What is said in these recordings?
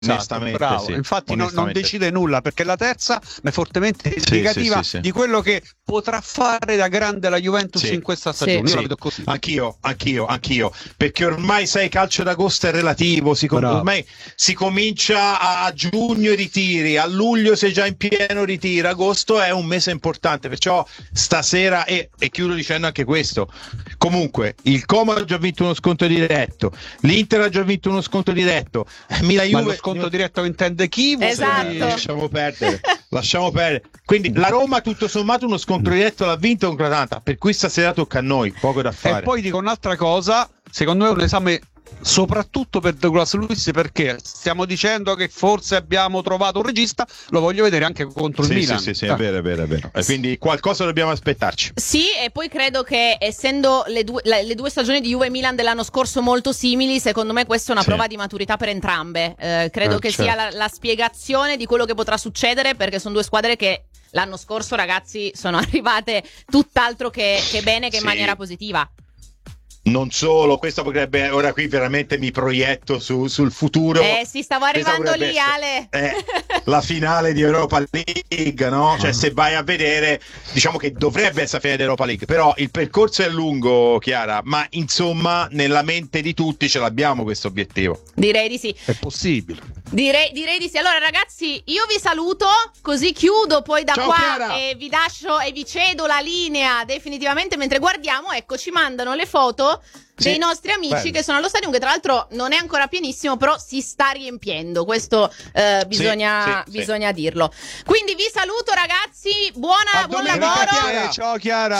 Onestamente, bravo. sì. Infatti non Onestamente decide nulla, perché la terza è fortemente indicativa sì. di quello che potrà fare da grande la Juventus Sì. in questa stagione. Io Sì. la vedo così. Anch'io, perché ormai sai, calcio d'agosto è relativo, ormai si comincia a giugno i ritiri, a luglio sei già in pieno ritiro, agosto è un mese importante, perciò stasera, e chiudo dicendo anche questo, comunque il Como ha già vinto uno sconto diretto, l'Inter ha già vinto uno sconto diretto, Ma lo sconto diretto intende chi? Esatto. Lasciamo perdere. Quindi la Roma tutto sommato uno scontro diretto l'ha vinto con l'Atalanta, per cui stasera tocca a noi, poco da fare. E poi dico un'altra cosa, secondo me è un esame soprattutto per Douglas Luiz, perché stiamo dicendo che forse abbiamo trovato un regista, lo voglio vedere anche contro il Milan. Sì, è vero. E quindi qualcosa dobbiamo aspettarci. Sì, e poi credo che essendo le due stagioni di Juve e Milan dell'anno scorso molto simili, secondo me questa è una prova di maturità per entrambe. Credo che sia la spiegazione di quello che potrà succedere, perché sono due squadre che l'anno scorso, ragazzi, sono arrivate tutt'altro che bene, che in maniera positiva. Non solo, questo potrebbe, ora qui veramente mi proietto sul futuro. Sì, stavo arrivando lì, Ale. La finale di Europa League, no? Cioè, se vai a vedere, diciamo che dovrebbe essere la finale di Europa League, però il percorso è lungo, Chiara, ma insomma nella mente di tutti ce l'abbiamo questo obiettivo. Direi di sì. È possibile. Direi di sì. Allora, ragazzi, io vi saluto, così chiudo poi da qua Chiara. e vi lascio e vi cedo la linea definitivamente mentre guardiamo. Ecco, ci mandano le foto dei nostri amici che sono allo stadium, che tra l'altro non è ancora pienissimo, però si sta riempiendo. Questo bisogna dirlo. Quindi vi saluto, ragazzi. Buon lavoro. Chiara. Ciao Chiara.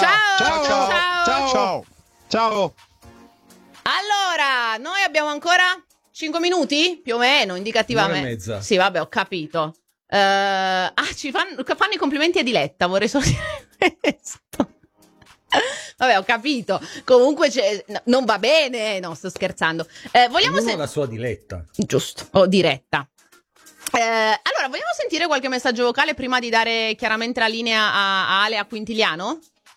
Ciao. Allora, noi abbiamo ancora 5 minuti? Più o meno, indicativamente. Un'ora e mezza. Sì, vabbè, ho capito. Ci fanno i complimenti a Diletta, vorrei solo dire questo. Vabbè, ho capito. Comunque non va bene. No, sto scherzando. Vogliamo la sua diletta. Giusto, o diretta. Allora, vogliamo sentire qualche messaggio vocale prima di dare chiaramente la linea a Ale e a Quintiliano?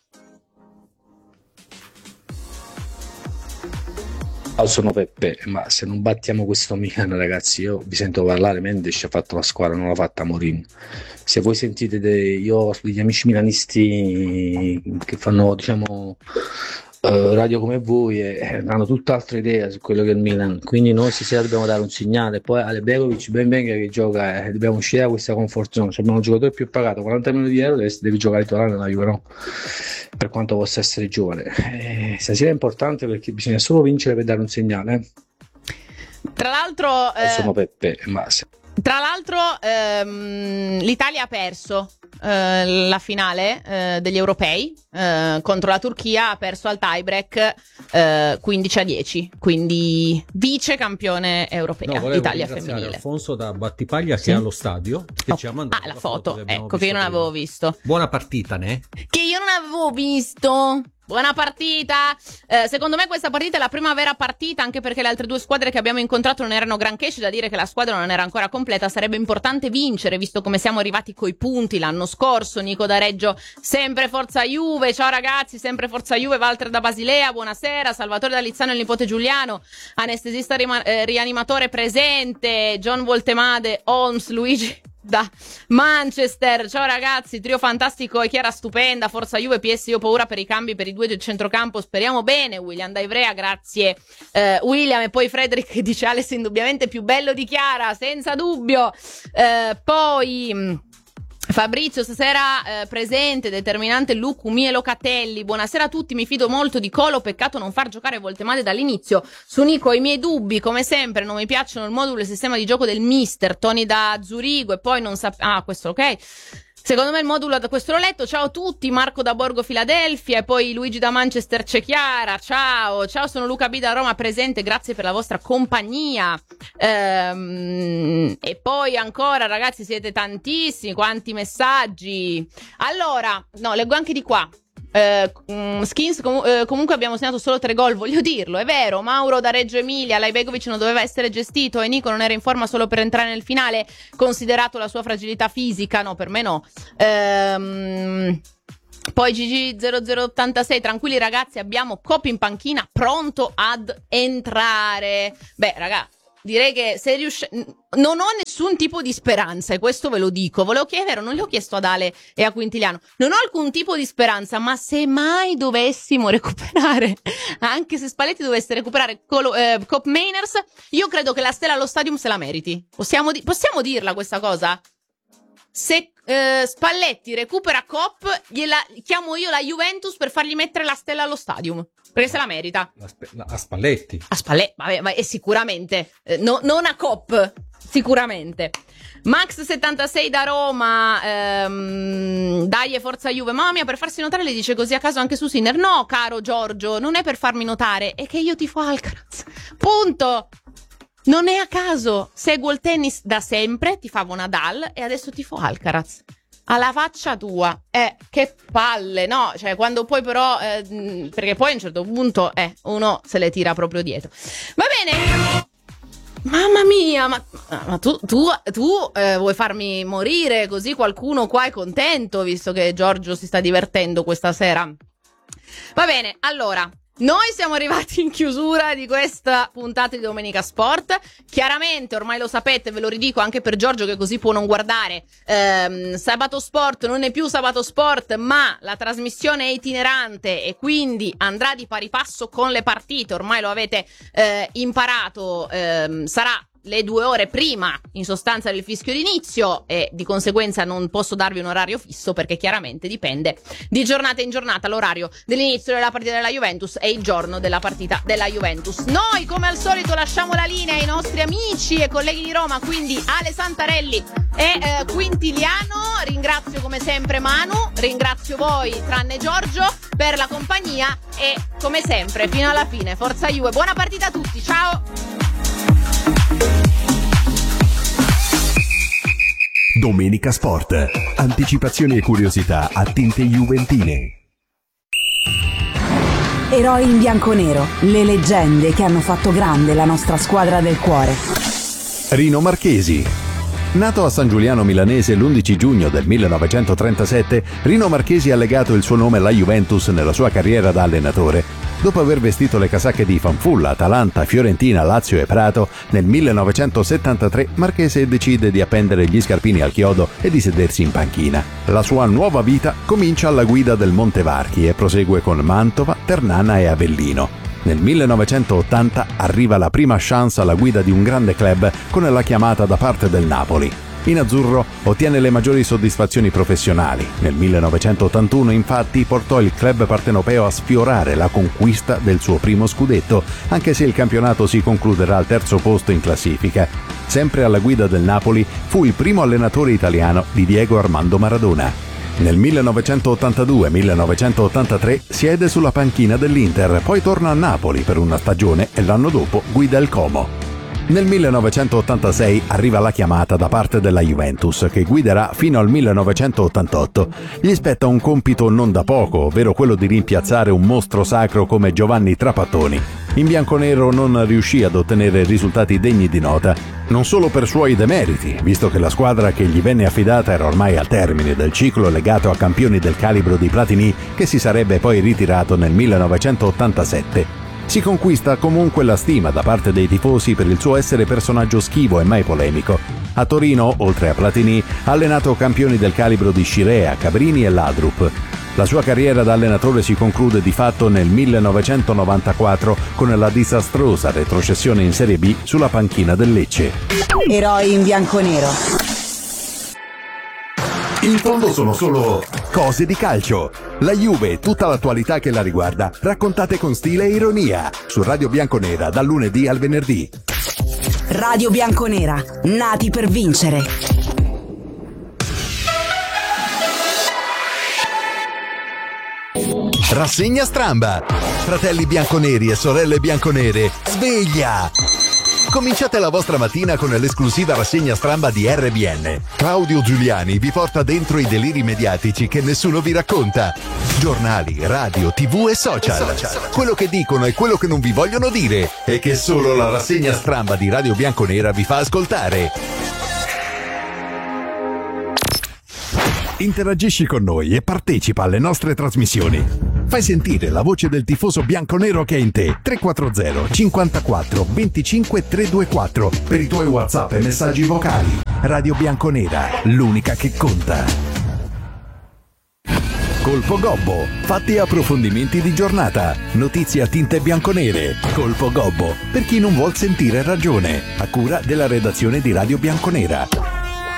Sono Peppe, ma se non battiamo questo Milan, ragazzi, io vi sento parlare, Mendes ci ha fatto la squadra, non l'ha fatta Mourinho. Se voi sentite io ho degli amici milanisti che fanno, diciamo, radio come voi e hanno tutt'altra idea su quello che è il Milan, quindi noi stasera dobbiamo dare un segnale. Poi Ale Begovic ben venga che gioca, dobbiamo uscire da questa comfort zone. Se abbiamo un giocatore più pagato 40 milioni di euro, devi giocare titolare nella Juve, no? Per quanto possa essere giovane. Stasera è importante perché bisogna solo vincere per dare un segnale. Tra l'altro sono Peppe, ma tra l'altro l'Italia ha perso la finale degli europei contro la Turchia, ha perso al tie-break 15-10, quindi vice campione europea, Italia femminile. Alfonso da Battipaglia che è allo stadio, che ci ha mandato la foto, ecco, che io non avevo visto. Buona partita, ne? Che io non avevo visto. Buona partita. Secondo me questa partita è la prima vera partita, anche perché le altre due squadre che abbiamo incontrato non erano granché. C'è da dire che la squadra non era ancora completa. Sarebbe importante vincere, visto come siamo arrivati coi punti l'anno scorso. Nico da Reggio, sempre forza Juve. Ciao ragazzi, sempre forza Juve. Walter da Basilea, buonasera. Salvatore da Lizzano e il nipote Giuliano, anestesista rianimatore presente. John Voltemade, Holmes, Luigi da Manchester. Ciao ragazzi, trio fantastico e Chiara stupenda, forza Juve. PS, io ho paura per i cambi per i due del centrocampo, speriamo bene. William da Ivrea, grazie William. E poi Frederick che dice Alex indubbiamente più bello di Chiara, senza dubbio. Poi Fabrizio stasera presente, determinante Lucumi e Locatelli. Buonasera a tutti, mi fido molto di Colo, peccato non far giocare Voltemade dall'inizio. Su Nico ho i miei dubbi, come sempre non mi piacciono il modulo e il sistema di gioco del mister. Tony da Zurigo e poi non questo ok. Secondo me il modulo da questo l'ho letto. Ciao a tutti, Marco da Borgo Filadelfia e poi Luigi da Manchester c'è Chiara. Ciao, sono Luca B da Roma presente, grazie per la vostra compagnia. E poi ancora ragazzi siete tantissimi, quanti messaggi. Allora, no, leggo anche di qua. Skins comunque abbiamo segnato solo 3 gol, voglio dirlo, è vero. Mauro da Reggio Emilia, Lajbegovic non doveva essere gestito e Nico non era in forma solo per entrare nel finale, considerato la sua fragilità fisica. No, per me no. Poi GG0086, tranquilli ragazzi, abbiamo Coppi in panchina pronto ad entrare. Beh raga, direi che se non ho nessun tipo di speranza, e questo ve lo dico. Volevo chiedere, non gli ho chiesto ad Ale e a Quintiliano, non ho alcun tipo di speranza, ma se mai dovessimo recuperare, anche se Spalletti dovesse recuperare Cop Mainers, io credo che la stella allo stadium se la meriti. Possiamo dirla questa cosa? Se Spalletti recupera Cop, gliela chiamo io la Juventus per fargli mettere la stella allo stadium, perché se la merita. A Spalletti. A Spalletti, vabbè, sicuramente. Non a Cop, sicuramente. Max76 da Roma, dai forza Juve. Mamma mia, per farsi notare le dice così a caso anche su Sinner. No, caro Giorgio, non è per farmi notare, è che io tifo Alcaraz. Punto. Non è a caso, seguo il tennis da sempre, tifavo Nadal e adesso tifo Alcaraz. Alla faccia tua, che palle, no? Cioè, quando poi però, perché poi a un certo punto, uno se le tira proprio dietro. Va bene. Mamma mia, ma tu vuoi farmi morire così qualcuno qua è contento, visto che Giorgio si sta divertendo questa sera. Va bene, allora. Noi siamo arrivati in chiusura di questa puntata di Domenica Sport. Chiaramente, ormai lo sapete, ve lo ridico anche per Giorgio che così può non guardare. Sabato Sport non è più Sabato Sport, ma la trasmissione è itinerante e quindi andrà di pari passo con le partite. Ormai lo avete imparato, sarà le 2 ore prima, in sostanza, del fischio d'inizio, e di conseguenza non posso darvi un orario fisso perché chiaramente dipende di giornata in giornata l'orario dell'inizio della partita della Juventus e il giorno della partita della Juventus. Noi, come al solito, lasciamo la linea ai nostri amici e colleghi di Roma, quindi Ale Santarelli e Quintiliano. Ringrazio come sempre Manu, ringrazio voi tranne Giorgio per la compagnia e come sempre fino alla fine forza Juve. Buona partita a tutti, ciao! Domenica Sport. Anticipazioni e curiosità a tinte juventine. Eroi in bianconero, le leggende che hanno fatto grande la nostra squadra del cuore. Rino Marchesi. Nato a San Giuliano Milanese l'11 giugno del 1937, Rino Marchesi ha legato il suo nome alla Juventus nella sua carriera da allenatore. Dopo aver vestito le casacche di Fanfulla, Atalanta, Fiorentina, Lazio e Prato, nel 1973 Marchesi decide di appendere gli scarpini al chiodo e di sedersi in panchina. La sua nuova vita comincia alla guida del Montevarchi e prosegue con Mantova, Ternana e Avellino. Nel 1980 arriva la prima chance alla guida di un grande club con la chiamata da parte del Napoli. In azzurro ottiene le maggiori soddisfazioni professionali. Nel 1981 infatti portò il club partenopeo a sfiorare la conquista del suo primo scudetto, anche se il campionato si concluderà al 3° posto in classifica. Sempre alla guida del Napoli fu il primo allenatore italiano di Diego Armando Maradona. Nel 1982-1983 siede sulla panchina dell'Inter, poi torna a Napoli per una stagione e l'anno dopo guida il Como. Nel 1986 arriva la chiamata da parte della Juventus, che guiderà fino al 1988. Gli spetta un compito non da poco, ovvero quello di rimpiazzare un mostro sacro come Giovanni Trapattoni. In bianconero non riuscì ad ottenere risultati degni di nota, non solo per suoi demeriti, visto che la squadra che gli venne affidata era ormai al termine del ciclo legato a campioni del calibro di Platini, che si sarebbe poi ritirato nel 1987. Si conquista comunque la stima da parte dei tifosi per il suo essere personaggio schivo e mai polemico. A Torino, oltre a Platini, ha allenato campioni del calibro di Scirea, Cabrini e Laudrup. La sua carriera da allenatore si conclude di fatto nel 1994 con la disastrosa retrocessione in Serie B sulla panchina del Lecce. Eroi in bianconero. In fondo sono solo cose di calcio. La Juve e tutta l'attualità che la riguarda, raccontate con stile e ironia, su Radio Bianconera dal lunedì al venerdì. Radio Bianconera, nati per vincere. Rassegna Stramba. Fratelli bianconeri e sorelle bianconere, sveglia! Cominciate la vostra mattina con l'esclusiva rassegna stramba di RBN. Claudio Giuliani vi porta dentro i deliri mediatici che nessuno vi racconta. Giornali, radio, TV e social. Quello che dicono e quello che non vi vogliono dire e che solo la rassegna stramba di Radio Bianconera vi fa ascoltare. Interagisci con noi e partecipa alle nostre trasmissioni. Fai sentire la voce del tifoso bianconero che è in te. 340 54 25 324 per i tuoi WhatsApp e messaggi vocali. Radio Bianconera, l'unica che conta. Colpo Gobbo, fatti e approfondimenti di giornata, notizie a tinte bianconere. Colpo Gobbo, per chi non vuol sentire ragione, a cura della redazione di Radio Bianconera.